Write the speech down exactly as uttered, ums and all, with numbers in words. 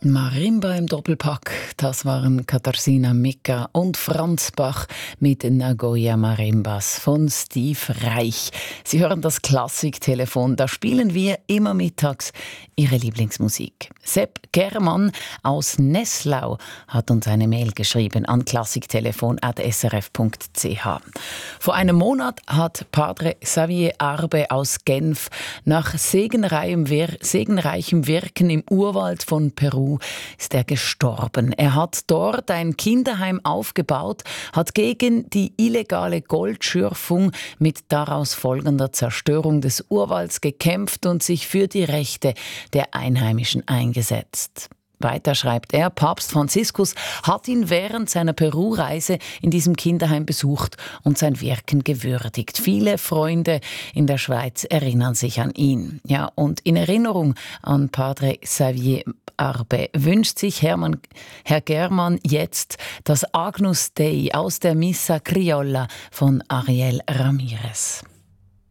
Marimba im Doppelpack, das waren Katarzyna Mica und Franz Bach mit Nagoya Marimbas von Steve Reich. Sie hören das Klassiktelefon, da spielen wir immer mittags Ihre Lieblingsmusik. Sepp Germann aus Nesslau hat uns eine Mail geschrieben an klassiktelefon at s r f punkt c h. Vor einem Monat hat Padre Xavier Arbe aus Genf nach segenreichem, Wir- segenreichem Wirken im Urwald von Peru ist er gestorben. Er hat dort ein Kinderheim aufgebaut, hat gegen die illegale Goldschürfung mit daraus folgender Zerstörung des Urwalds gekämpft und sich für die Rechte der Einheimischen eingesetzt. Weiter schreibt er, Papst Franziskus hat ihn während seiner Peru-Reise in diesem Kinderheim besucht und sein Wirken gewürdigt. Viele Freunde in der Schweiz erinnern sich an ihn. Ja, und in Erinnerung an Padre Xavier Arbe wünscht sich Hermann, Herr Germann jetzt das Agnus Dei aus der Missa Criolla von Ariel Ramirez.